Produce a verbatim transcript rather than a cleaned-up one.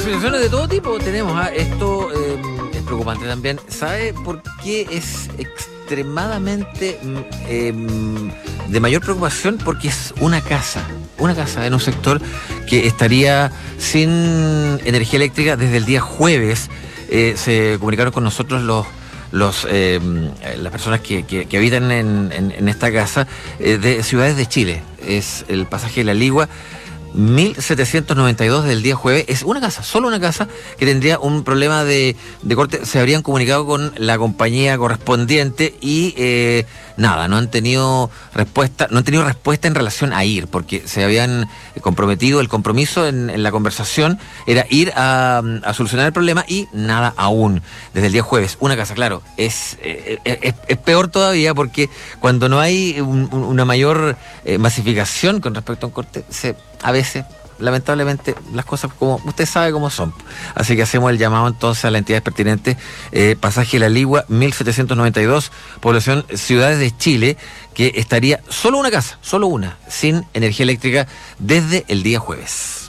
situaciones de todo tipo tenemos. ¿ah? Esto eh, es preocupante también. ¿Sabe por qué es extremadamente eh, de mayor preocupación? Porque es una casa, una casa en un sector que estaría sin energía eléctrica desde el día jueves. Eh, se comunicaron con nosotros los los eh, las personas que, que, que habitan en, en, en esta casa eh, de ciudades de Chile. Es el pasaje de La Ligua mil setecientos noventa y dos del día jueves. Es una casa, solo una casa que tendría un problema de, de corte. Se habrían comunicado con la compañía correspondiente y eh, nada, no han tenido respuesta, no han tenido respuesta en relación a ir, porque se habían comprometido, el compromiso en, en la conversación era ir a, a solucionar el problema y nada aún. Desde el día jueves, una casa, claro, es, eh, es, es peor todavía porque cuando no hay un, una mayor eh, masificación con respecto a un corte, se a veces, lamentablemente, las cosas como usted sabe cómo son. Así que hacemos el llamado entonces a las entidades pertinentes. Eh, pasaje La Ligua mil setecientos noventa y dos, población Ciudades de Chile, que estaría solo una casa, solo una, sin energía eléctrica desde el día jueves.